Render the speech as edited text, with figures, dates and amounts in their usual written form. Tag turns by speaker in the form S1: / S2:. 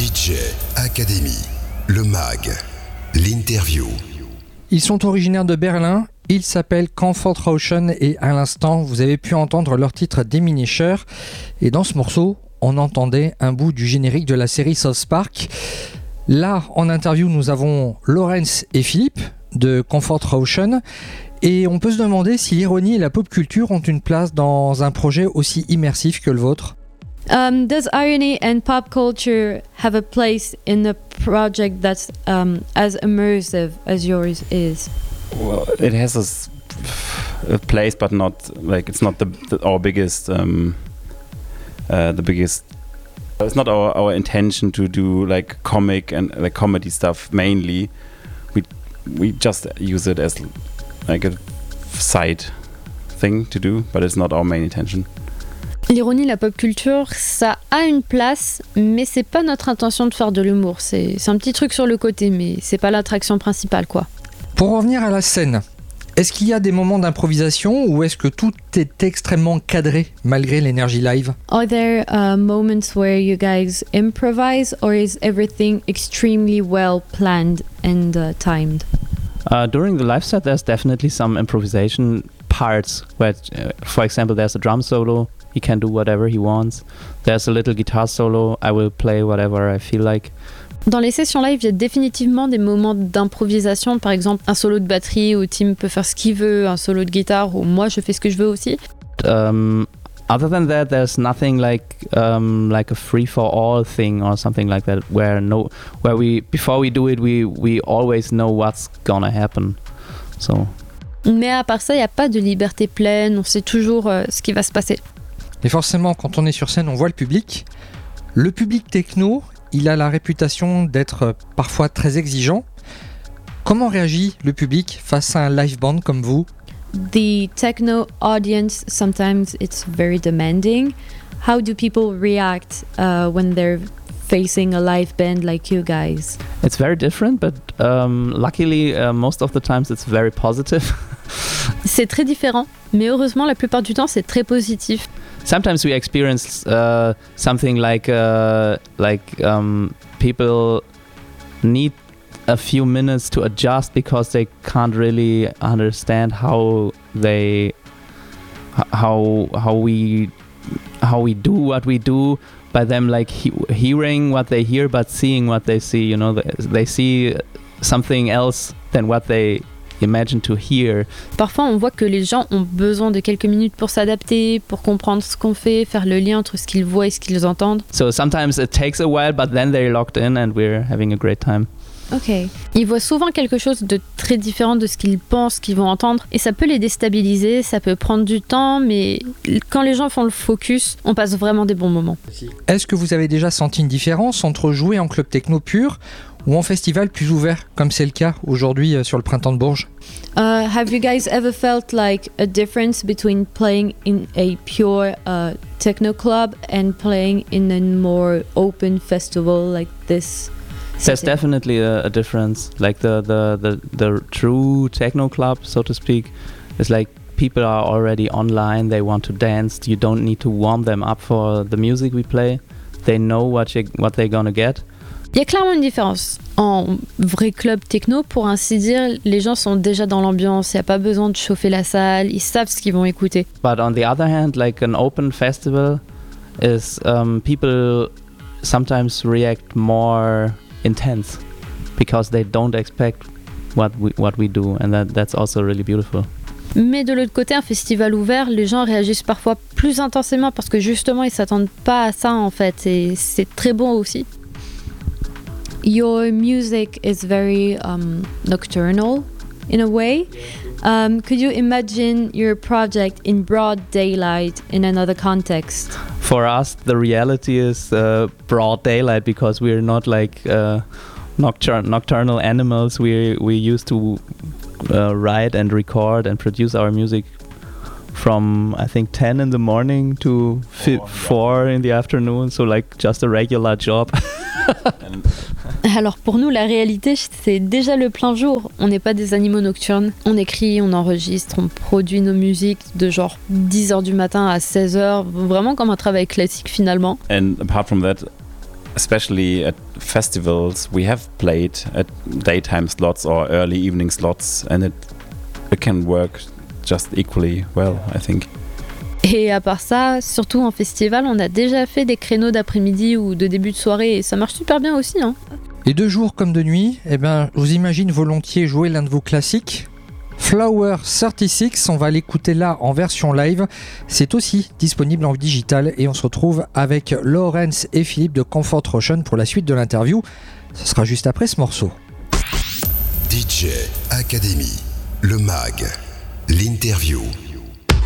S1: DJ Academy, le mag, l'interview.
S2: Ils sont originaires de Berlin, ils s'appellent Comfort Rauschen et à l'instant, vous avez pu entendre leur titre Diminisher. Et dans ce morceau, on entendait un bout du générique de la série South Park. Là, en interview, nous avons Laurence et Philippe de Comfort Rauschen. Et on peut se demander si l'ironie et la pop culture ont une place dans un projet aussi immersif que le vôtre.
S3: Does irony and pop culture have a place in a project that's as immersive as yours is?
S4: Well, it has a place, but not like it's not our biggest. The biggest. It's not our intention to do like comic and like comedy stuff mainly. We just use it as like a side thing to do, but it's not our main intention.
S3: L'ironie, la pop culture, ça a une place, mais c'est pas notre intention de faire de l'humour. C'est un petit truc sur le côté, mais c'est pas l'attraction principale, quoi.
S2: Pour revenir à la scène, est-ce qu'il y a des moments d'improvisation ou est-ce que tout est extrêmement cadré malgré l'énergie live?
S3: Are there moments where you guys improvise, or is everything extremely well planned and timed?
S5: During the live set, there's definitely some improvisation parts where, for example, there's a drum solo. He can do whatever he wants. There's a little guitar solo. I will play whatever I feel like.
S3: Dans les sessions live, il y a définitivement des moments d'improvisation. Par exemple, un solo de batterie où Tim peut faire ce qu'il veut, un solo de guitare où moi je fais ce que je veux aussi.
S5: Other than that, there's nothing like a free-for-all thing or something like that, where we before we do it, we always know what's gonna happen. So.
S3: Mais à part ça, il n'y a pas de liberté pleine. On sait toujours ce qui va se passer.
S2: Et forcément, quand on est sur scène, on voit le public. Le public techno, il a la réputation d'être parfois très exigeant. Comment réagit le public face à un live band comme vous?
S3: The techno audience, sometimes it's very demanding. How do people react when they're facing a live band like you guys?
S5: It's very different, but luckily most of the times it's very positive.
S3: C'est très différent, mais heureusement la plupart du temps c'est très positif.
S5: Sometimes we experience something like people need a few minutes to adjust because they can't really understand how we do what we do. By them like hearing what they hear but seeing what they see, you know, they see something else than what they imagine to hear.
S3: Parfois on voit que les gens ont besoin de quelques minutes pour s'adapter, pour comprendre ce qu'on fait, faire le lien entre ce qu'ils voient et ce qu'ils entendent.
S5: So sometimes it takes a while, but then they're locked in and we're having a great time.
S3: Ok. Ils voient souvent quelque chose de très différent de ce qu'ils pensent qu'ils vont entendre et ça peut les déstabiliser, ça peut prendre du temps, mais quand les gens font le focus, on passe vraiment des bons moments.
S2: Est-ce que vous avez déjà senti une différence entre jouer en club techno pur ou en festival plus ouvert, comme c'est le cas aujourd'hui sur le Printemps de Bourges?
S3: Have you guys ever felt like a difference between playing in a pure techno club and playing in a more open festival like this?
S5: There's definitely a difference. Like the true techno club, so to speak, is like people are already online. They want to dance. You don't need to warm them up for the music we play. They know what they're gonna get.
S3: Il y a clairement une différence. En vrai club techno, pour ainsi dire, les gens sont déjà dans l'ambiance. Il n'y a pas besoin de chauffer la salle. Ils savent ce qu'ils vont écouter.
S5: But on the other hand, like an open festival is people sometimes react more intense because they don't expect what we do, and that's also really beautiful.
S3: Mais de l'autre côté, un festival ouvert, les gens réagissent parfois plus intensément parce que justement ils s'attendent pas à ça en fait, et c'est très bon aussi. Your music is very nocturnal in a way. Could you imagine your project in broad daylight in another context?
S5: For us, the reality is broad daylight because we're not like nocturnal animals. We used to write and record and produce our music from I think 10 in the morning to 4 in the afternoon, so like just a regular job.
S3: Alors pour nous, la réalité, c'est déjà le plein jour. On n'est pas des animaux nocturnes. On écrit, on enregistre, on produit nos musiques de genre 10h du matin à 16h, vraiment comme un travail classique finalement.
S4: And apart from that, especially at festivals, we have played at daytime slots or early evening slots, and it can work just equally well, I think.
S3: Et à part ça, surtout en festival, on a déjà fait des créneaux d'après-midi ou de début de soirée et ça marche super bien aussi. Hein.
S2: Et de jour comme de nuit, je vous imagine volontiers jouer l'un de vos classiques. Flower 36, on va l'écouter là en version live. C'est aussi disponible en digital et on se retrouve avec Laurence et Philippe de Comfort Ocean pour la suite de l'interview. Ce sera juste après ce morceau.
S1: DJ Academy, le mag, l'interview.